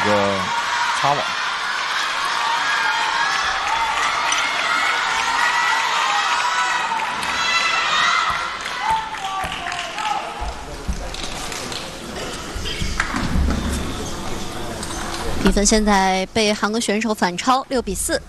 个擦网。 比分现在被韩国选手反超，6比4。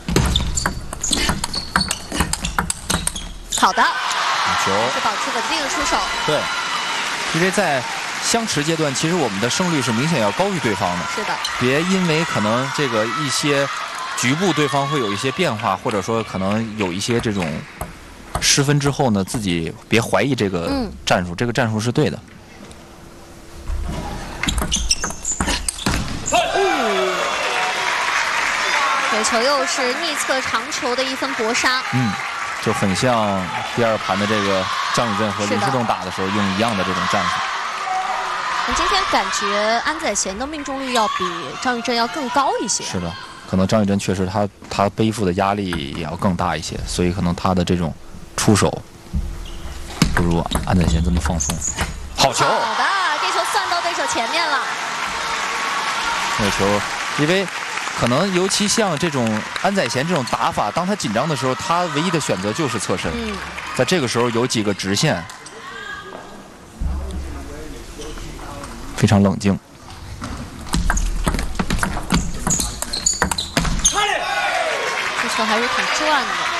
好的， 球是保持稳定的出手。 对，因为在相持阶段，其实我们的胜率是明显要高于对方的。 是的， 别因为可能这个一些局部对方会有一些变化，或者说可能有一些这种失分之后呢，自己别怀疑这个战术，这个战术是对的。 这球又是逆侧长球的一分搏杀。 就很像第二盘的这个张宇镇和林书栋打的时候用一样的这种战术。 那今天感觉安宰贤的命中率要比张宇镇要更高一些。 是的，可能张宇镇确实他背负的压力也要更大一些，所以可能他的这种出手不如安宰贤这么放松。好球！ 好的，这球算到对手前面了。 那球，因为可能尤其像这种安宰贤这种打法，当他紧张的时候，他唯一的选择就是侧身。在这个时候有几个直线，非常冷静。 这球还是挺转的。